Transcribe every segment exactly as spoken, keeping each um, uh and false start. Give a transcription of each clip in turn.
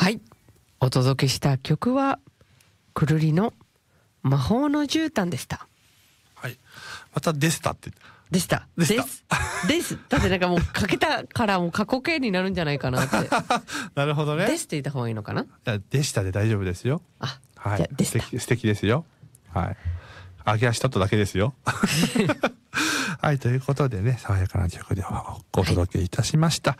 はい、お届けした曲はくるりの魔法の絨毯でした。 はい、またでしたってでしたでしたですですだってなんかもうかけたからもう過去形になるんじゃないかなってなるほどね。 ですって言った方がいいのかな。 いやでしたで大丈夫ですよ。 あ、 はい、 じゃあでした素敵素敵ですよ。はい、揚げ足取っただけですよはい、ということでね、爽やかな曲でお届けいたしました、はい、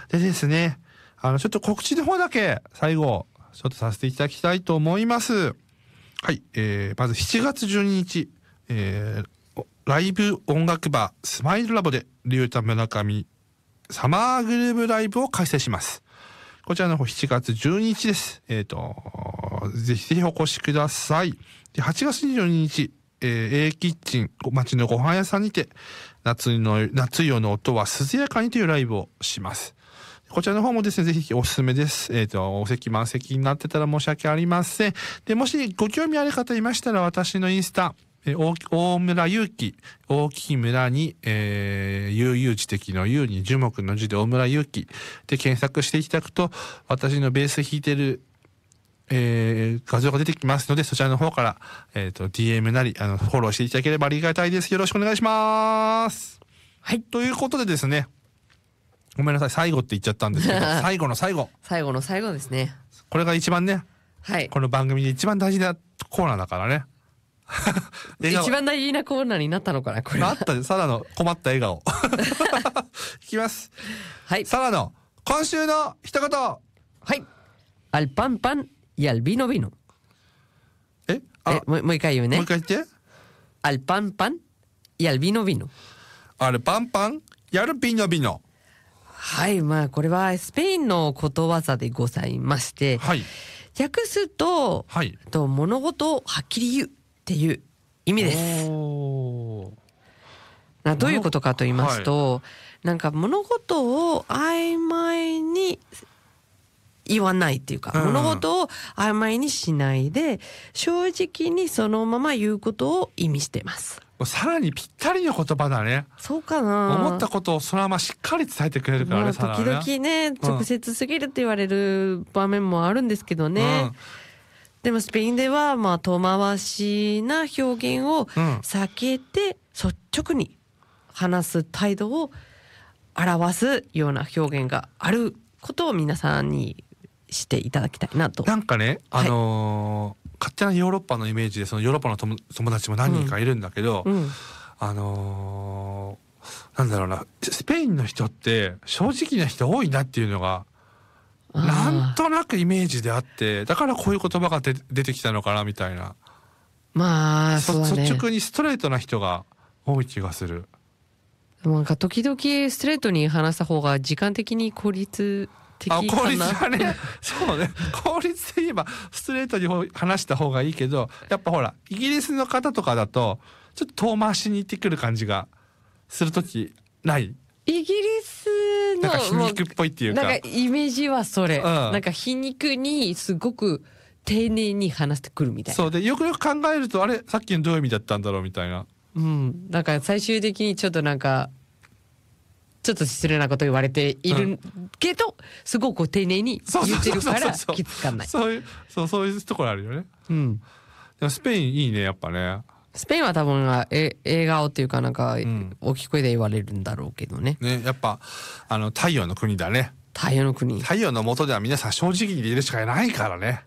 でですね、あのちょっと告知の方だけ最後ちょっとさせていただきたいと思います。はい、えー、まずしちがつじゅうににち、えー、ライブ音楽バースマイルラボでリュウタ村上サマーグルーブライブを開催します。こちらの方しちがつじゅうににちです。えっと、ぜひぜひお越しください。で、はちがつにじゅうににち、えー、A キッチン、町のご飯屋さんにて、夏の、夏夜の音は涼やかにというライブをします。こちらの方もですね、ぜひおすすめです。えっと、お席満席になってたら申し訳ありません。で、もしご興味ある方いましたら、私のインスタ、えー、大村祐樹、大きい村に、えー、悠々自適の悠に樹木の樹で大村祐樹で検索していただくと、私のベース弾いてる、えー、画像が出てきますので、そちらの方から、えっと、ディーエム なり、あの、フォローしていただければありがたいです。よろしくお願いします。はい。ということでですね、ごめんなさい、最後って言っちゃったんですけど、最後の最後。 最後の最後ですね。 これが一番ね、 はい。 この番組で一番大事なコーナーだからね。 一番大事なコーナーになったのかな、これは。 あったで、サラの困った笑顔。いきます。 はい。 サラの今週の一言。 はい。アルパンパンy al vino vino。 ええ、もう、もう一回言うね。 もう一回言って。 アルパンパンy al vino vino。 アルパンパンやるビノビノ。 はい、まあこれはスペインのことわざでございまして、 はい、 訳すと、 はい、 と物事をはっきり言うっていう意味です。 おなどういうことかと言いますと、はい、なんか物事を曖昧に言わないっていうか、うん、物事を曖昧にしないで正直にそのまま言うことを意味してます。 さらにぴったりの言葉だね。 そうかな。 思ったことをそのまましっかり伝えてくれるからね。 まあ、時々ね、直接すぎるって言われる場面もあるんですけどね、うん、でもスペインではまあ遠回しな表現を避けて率直に話す態度を表すような表現があることを皆さんにしていただきたいなと。 なんかね、あのーはい、勝手なヨーロッパのイメージで、そのヨーロッパの友達も何人かいるんだけど、うんうん、あのー、なんだろうな、スペインの人って正直な人多いなっていうのがなんとなくイメージであって、だからこういう言葉が出てきたのかなみたいな。 まあそうだね、 率直にストレートな人が多い気がする。 なんか時々ストレートに話した方が時間的に効率的かな。 あ、効率はねそうね、効率で言えばストレートに話した方がいいけど、やっぱほらイギリスの方とかだとちょっと遠回しに言ってくる感じがする時ない？ イギリスのなんか皮肉っぽいっていうか、 なんかイメージはそれ、うん、なんか皮肉にすごく丁寧に話してくるみたいな。 そうで、よくよく考えるとあれさっきのどういう意味だったんだろうみたいな。 うん、なんか最終的にちょっとなんかちょっと失礼なこと言われているけど、うん、すごく丁寧に言ってるから気づかない。 そういうそうそういうところあるよね。うん。でもスペインいいねやっぱね。 スペインは多分え笑顔っていうかなんか大きい声で言われるんだろうけどね。 ね、やっぱあの太陽の国だね。 太陽の国。 太陽の下では皆さん正直に言えるしかないからね。